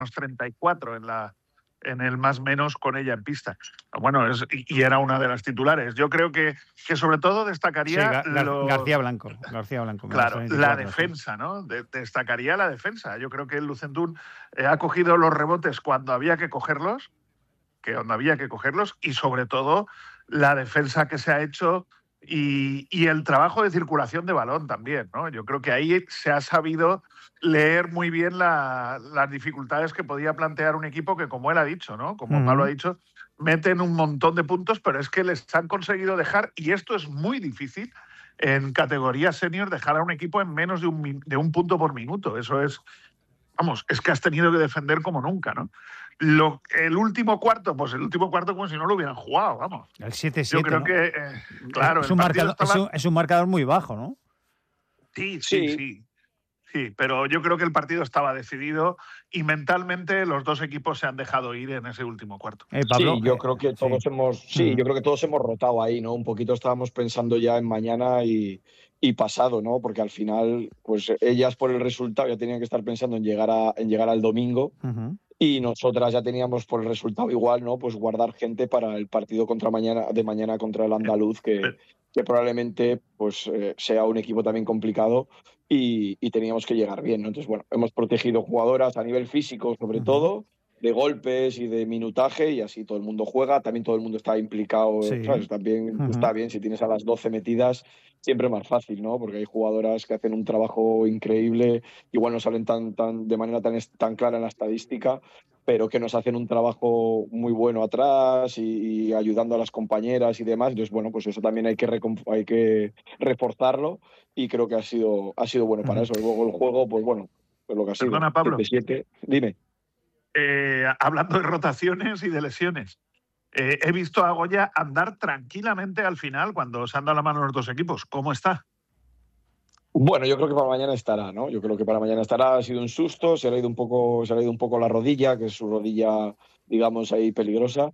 34 en el más menos con ella en pista. Bueno, y era una de las titulares. Yo creo que sobre todo destacaría... García Blanco. Claro, la defensa, ¿no? Destacaría la defensa. Yo creo que el Lucentum ha cogido los rebotes cuando había que cogerlos, y sobre todo la defensa que se ha hecho y el trabajo de circulación de balón también, ¿no? Yo creo que ahí se ha sabido leer muy bien las dificultades que podía plantear un equipo que, como él ha dicho, ¿no? Como Pablo ha dicho, meten un montón de puntos, pero es que les han conseguido dejar, y esto es muy difícil, en categoría senior, dejar a un equipo en menos de un punto por minuto. Eso es... Vamos, es que has tenido que defender como nunca, ¿no? El último cuarto como si no lo hubieran jugado, vamos. El 7-7, yo creo, ¿no?, que, claro... Es un marcador muy bajo, ¿no? Sí, pero yo creo que el partido estaba decidido y mentalmente los dos equipos se han dejado ir en ese último cuarto. Pablo, yo creo que todos yo creo que todos hemos rotado ahí, ¿no? Un poquito estábamos pensando ya en mañana y pasado, ¿no? Porque al final, pues ellas por el resultado ya tenían que estar pensando en llegar al domingo. Y nosotras ya teníamos por el resultado igual, ¿no? Pues guardar gente para el partido de mañana contra el Andaluz, que probablemente pues sea un equipo también complicado y teníamos que llegar bien, ¿no? Entonces, bueno, hemos protegido jugadoras a nivel físico, sobre todo, de golpes y de minutaje, y así todo el mundo juega, también todo el mundo está implicado, ¿sabes? También está bien, si tienes a las 12 metidas, siempre es más fácil, ¿no? Porque hay jugadoras que hacen un trabajo increíble, igual no salen de manera tan clara en la estadística, pero que nos hacen un trabajo muy bueno atrás y ayudando a las compañeras y demás. Entonces, bueno, pues eso también hay que reforzarlo, y creo que ha sido bueno para eso. Luego el juego, pues bueno, pues lo que ha sido. Perdona, Pablo. 7-7. Dime. Hablando de rotaciones y de lesiones, he visto a Goya andar tranquilamente al final cuando se han dado la mano los dos equipos. ¿Cómo está? Bueno, yo creo que para mañana estará, ¿no? Yo creo que para mañana estará. Ha sido un susto, se le ha ido un poco la rodilla, que es su rodilla, digamos, ahí peligrosa,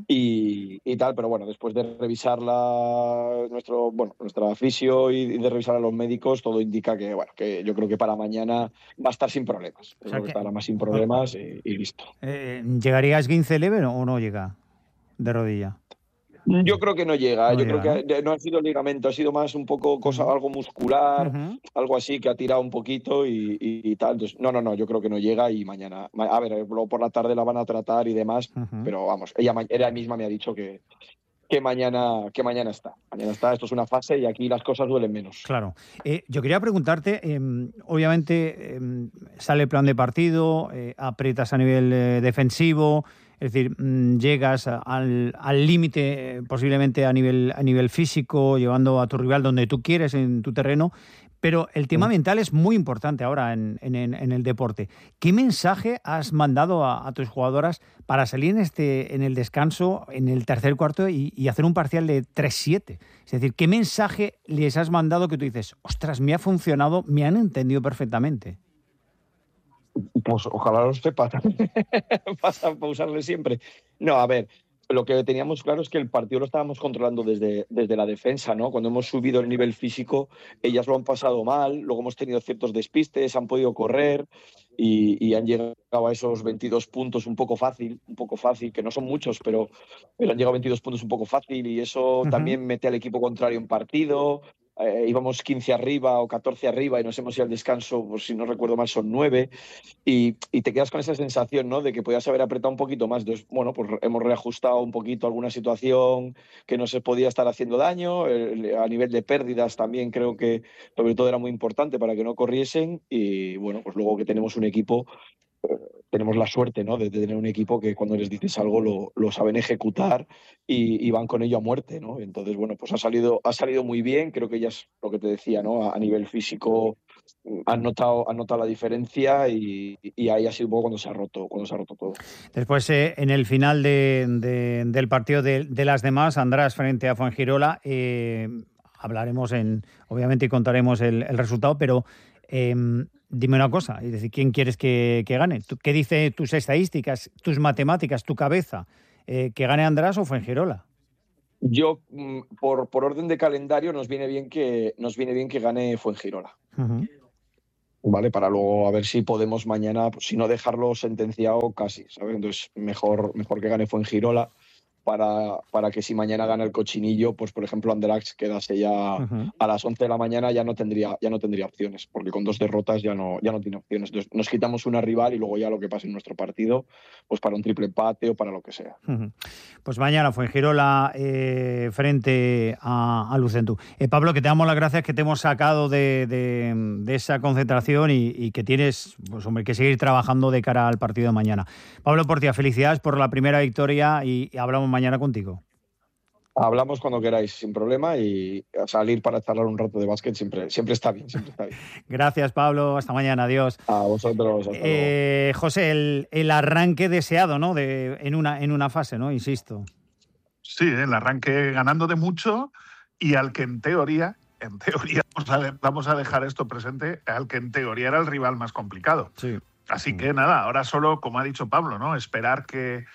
y tal, pero bueno, después de revisarla nuestra fisio y de revisar a los médicos, todo indica que, bueno, que yo creo que para mañana va a estar sin problemas. Yo creo que estará más sin problemas y listo. ¿Llegaría a esguince leve o no llega de rodilla? Yo creo que no llega. Creo que no ha sido ligamento, ha sido más un poco algo muscular, algo así que ha tirado un poquito y tal. Entonces, no, yo creo que no llega, y mañana, a ver, luego por la tarde la van a tratar y demás, pero vamos, ella misma me ha dicho que mañana está. Mañana está, esto es una fase y aquí las cosas duelen menos. Claro. Yo quería preguntarte, obviamente sale el plan de partido, aprietas a nivel defensivo, es decir, llegas al límite posiblemente a nivel físico, llevando a tu rival donde tú quieres, en tu terreno, pero el tema mental es muy importante ahora en el deporte. ¿Qué mensaje has mandado a tus jugadoras para salir en el descanso, en el tercer cuarto, y hacer un parcial de 3-7? Es decir, ¿qué mensaje les has mandado que tú dices, ostras, me ha funcionado, me han entendido perfectamente? Pues ojalá lo sepa. Vas a usarle siempre. No, a ver, lo que teníamos claro es que el partido lo estábamos controlando desde la defensa, ¿no? Cuando hemos subido el nivel físico, ellas lo han pasado mal, luego hemos tenido ciertos despistes, han podido correr y han llegado a esos 22 puntos un poco fácil, que no son muchos, pero han llegado a 22 puntos un poco fácil, y eso también mete al equipo contrario en partido. Íbamos 15 arriba o 14 arriba y nos hemos ido al descanso, pues si no recuerdo mal son 9, y te quedas con esa sensación, ¿no?, de que podías haber apretado un poquito más. Entonces, bueno, pues hemos reajustado un poquito alguna situación que no se podía estar haciendo daño. A nivel de pérdidas también creo que sobre todo era muy importante para que no corriesen, y bueno, pues luego que tenemos un equipo, tenemos la suerte, ¿no?, de tener un equipo que cuando les dices algo lo saben ejecutar y van con ello a muerte, ¿no? Entonces, bueno, pues ha salido muy bien. Creo que ellas, lo que te decía, ¿no?, a nivel físico han notado la diferencia, y ahí ha sido un poco cuando se ha roto todo. Después, en el final del partido de las demás, András frente a Fuengirola, hablaremos obviamente, y contaremos el resultado, pero dime una cosa, es decir, ¿quién quieres que gane? ¿Qué dice tus estadísticas, tus matemáticas, tu cabeza? ¿Que gane András o Fuengirola? Yo, por orden de calendario, nos viene bien que gane Fuengirola. ¿vale? Para luego a ver si podemos mañana, pues, si no dejarlo sentenciado casi, ¿sabes? Entonces mejor que gane Fuengirola para que si mañana gana el Cochinillo, pues por ejemplo Anderlecht quedase ya a las 11 de la mañana, ya no tendría opciones, porque con 2 derrotas ya no tiene opciones. Entonces nos quitamos una rival y luego ya lo que pase en nuestro partido, pues para un triple empate o para lo que sea. Pues mañana Fuengirola frente a Lucentum. Pablo, que te damos las gracias, que te hemos sacado de esa concentración y que tienes, pues hombre, que seguir trabajando de cara al partido de mañana. Pablo Portilla, felicidades por la primera victoria y hablamos mañana contigo. Hablamos cuando queráis, sin problema, y a salir para charlar un rato de básquet siempre está bien, Gracias, Pablo. Hasta mañana. Adiós. A vosotros. Hasta luego. José, el arranque deseado, ¿no? En una fase, ¿no? Insisto. Sí, el arranque ganando de mucho y al que en teoría vamos a dejar esto presente, al que en teoría era el rival más complicado. Sí. Así que nada, ahora solo, como ha dicho Pablo, ¿no? Esperar que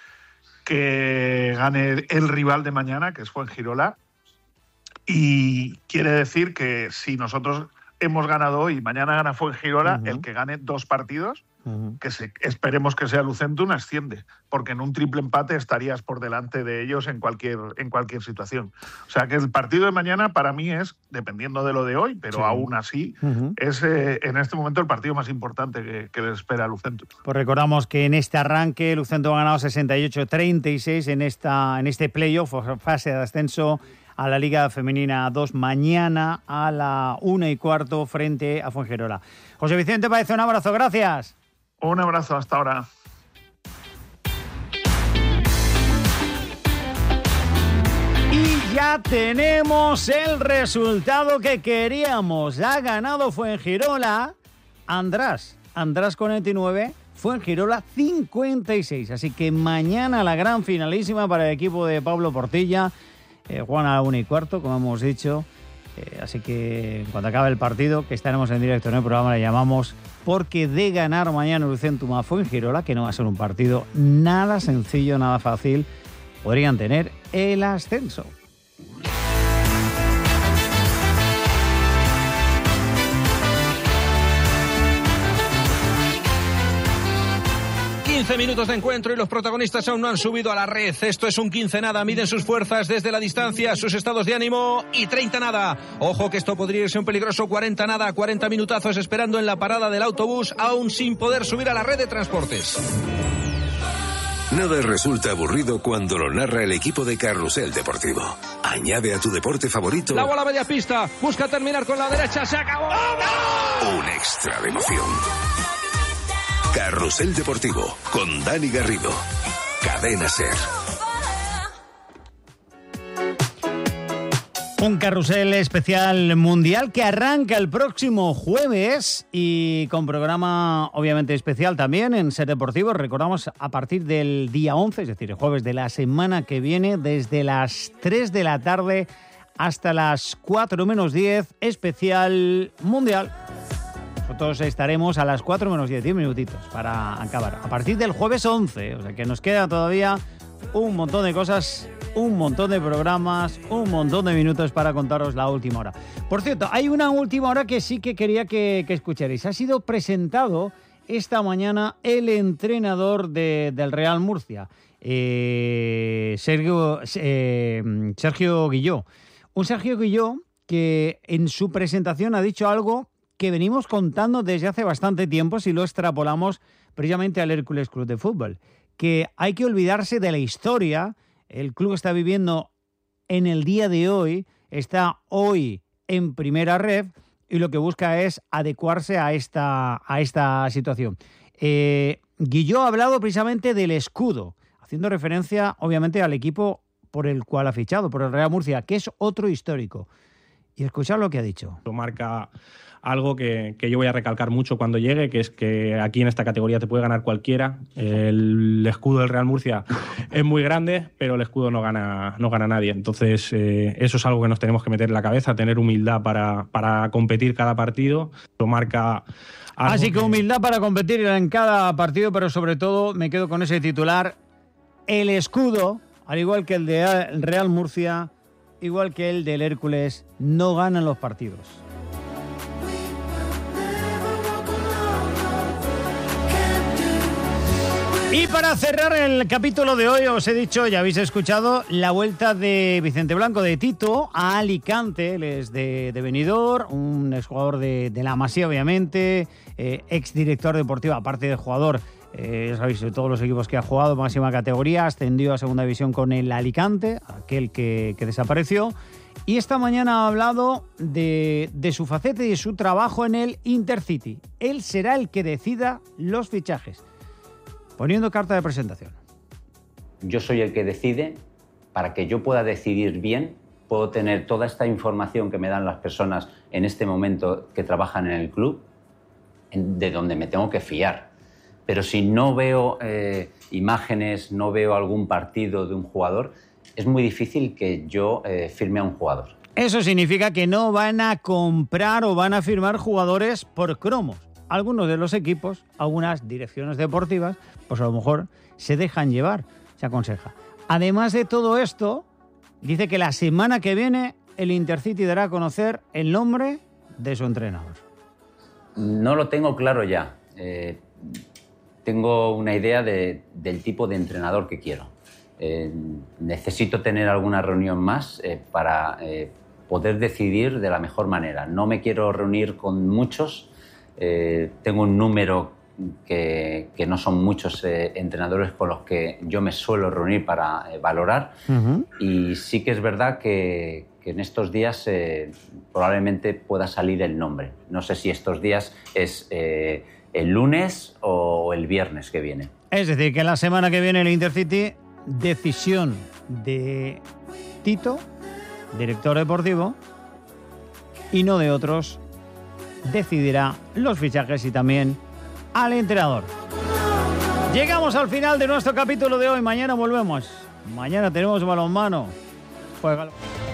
gane el rival de mañana, que es Fuengirola, y quiere decir que si nosotros hemos ganado hoy y mañana gana Fuengirola, el que gane 2 partidos, que esperemos que sea Lucentum, asciende, porque en un triple empate estarías por delante de ellos en cualquier situación. O sea que el partido de mañana para mí es, dependiendo de lo de hoy, pero aún así es en este momento el partido más importante que les espera a Lucentum. Pues recordamos que en este arranque Lucentum ha ganado 68-36 en este playoff, fase de ascenso a la Liga Femenina 2, mañana a la 1:15 frente a Fuengirola. José Vicente Páez, un abrazo, gracias. Un abrazo, hasta ahora. Y ya tenemos el resultado que queríamos. Ha ganado Fuengirola. András 49, Fuengirola 56. Así que mañana la gran finalísima para el equipo de Pablo Portilla. Juegan a la 1:15, como hemos dicho. Así que en cuanto acabe el partido, que estaremos en directo en el programa, le llamamos, porque de ganar mañana Lucentum a Fuengirola, que no va a ser un partido nada sencillo, nada fácil, podrían tener el ascenso. Minutos de encuentro y los protagonistas aún no han subido a la red. Esto es un 15 nada, miden sus fuerzas desde la distancia, sus estados de ánimo, y 30 nada. Ojo que esto podría irse un peligroso 40 nada, 40 minutazos esperando en la parada del autobús, aún sin poder subir a la red de transportes. Nada resulta aburrido cuando lo narra el equipo de Carrusel Deportivo. Añade a tu deporte favorito la bola media pista, busca terminar con la derecha, se acabó. Un extra de emoción. Carrusel Deportivo, con Dani Garrido. Cadena SER. Un carrusel especial mundial que arranca el próximo jueves y con programa obviamente especial también en SER Deportivo. Recordamos, a partir del día 11, es decir, el jueves de la semana que viene, desde las 3 de la tarde hasta las 4 menos 10, especial mundial. Nosotros estaremos a las 4 menos 10 minutitos para acabar. A partir del jueves 11, o sea que nos queda todavía un montón de cosas, un montón de programas, un montón de minutos para contaros la última hora. Por cierto, hay una última hora que sí que quería que escucharais. Ha sido presentado esta mañana el entrenador del Real Murcia, Sergio Guilló. Un Sergio Guilló que en su presentación ha dicho algo que venimos contando desde hace bastante tiempo, si lo extrapolamos precisamente al Hércules Club de Fútbol, que hay que olvidarse de la historia. El club está viviendo en el día de hoy, está hoy en primera red y lo que busca es adecuarse a esta situación. Guilló ha hablado precisamente del escudo, haciendo referencia obviamente al equipo por el cual ha fichado, por el Real Murcia, que es otro histórico. Y escuchad lo que ha dicho. Marca algo que yo voy a recalcar mucho cuando llegue, que es que aquí en esta categoría te puede ganar cualquiera. El escudo del Real Murcia es muy grande, pero el escudo no gana nadie. Entonces, eso es algo que nos tenemos que meter en la cabeza, tener humildad para competir cada partido. Lo marca algo. Así que humildad para competir en cada partido, pero sobre todo me quedo con ese titular: el escudo, al igual que el del Real Murcia, igual que el del Hércules, no ganan los partidos. Y para cerrar el capítulo de hoy, os he dicho, ya habéis escuchado, la vuelta de Vicente Blanco, de Tito, a Alicante. Él es de Benidorm, un exjugador de la Masía, obviamente, exdirector deportivo, aparte de jugador, ya sabéis, de todos los equipos que ha jugado, máxima categoría, ascendió a segunda división con el Alicante, aquel que desapareció. Y esta mañana ha hablado de su faceta y de su trabajo en el Intercity. Él será el que decida los fichajes. Poniendo carta de presentación. Yo soy el que decide. Para que yo pueda decidir bien, puedo tener toda esta información que me dan las personas en este momento que trabajan en el club, de donde me tengo que fiar. Pero si no veo imágenes, no veo algún partido de un jugador, es muy difícil que yo firme a un jugador. Eso significa que no van a comprar o van a firmar jugadores por cromos. Algunos de los equipos, algunas direcciones deportivas, pues a lo mejor se dejan llevar, se aconseja. Además de todo esto, dice que la semana que viene el Intercity dará a conocer el nombre de su entrenador. No lo tengo claro ya. Tengo una idea del tipo de entrenador que quiero. Necesito tener alguna reunión más para poder decidir de la mejor manera. No me quiero reunir con muchos. Tengo un número que no son muchos entrenadores con los que yo me suelo reunir para valorar. Uh-huh. Y sí que es verdad que en estos días probablemente pueda salir el nombre. No sé si estos días es el lunes o el viernes que viene. Es decir, que la semana que viene el Intercity, decisión de Tito, director deportivo, y no de otros, decidirá los fichajes y también al entrenador. Llegamos al final de nuestro capítulo de hoy. Mañana volvemos. Mañana tenemos balonmano. Juega.